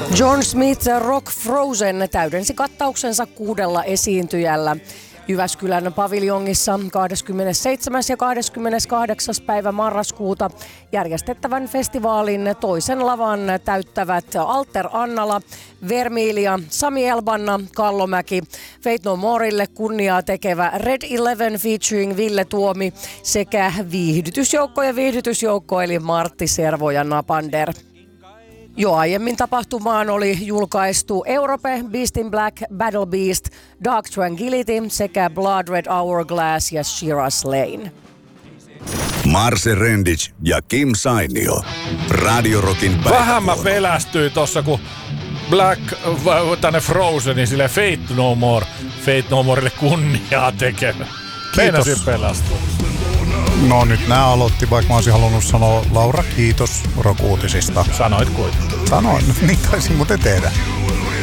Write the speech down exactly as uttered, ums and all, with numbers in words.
John Smith Rock Frozen täydensi kattauksensa kuudella esiintyjällä. Jyväskylän paviljongissa kahdeskymmenesseitsemäs ja kahdeskymmeneskahdeksas päivä marraskuuta järjestettävän festivaalin toisen lavan täyttävät Alter Annala, Vermilia, Sami Elbanna, Kallomäki, Faith No Morelle kunniaa tekevä Red Eleven featuring Ville Tuomi sekä viihdytysjoukko ja viihdytysjoukko eli Martti Servo ja Napander. Jo aiemmin tapahtumaan oli julkaistu Europe, Beast in Black, Battle Beast, Dark Tranquility sekä Blood Red Hourglass ja Shiraz Lane. Marse Rendic ja Kim Sainio. Radio Rockin päivävuoro. Vähän mä pelästyin tossa, kun Black tänne Frozenin sille Faith No More. Faith No Morelle kunniaa tekevä. Meinasin pelastua. No nyt nää aloitti, vaikka mä olisin halunnut sanoa Laura kiitos rock-uutisista. Sanoit kuitenkin. Sanoin, niin taisin muuten tehdä.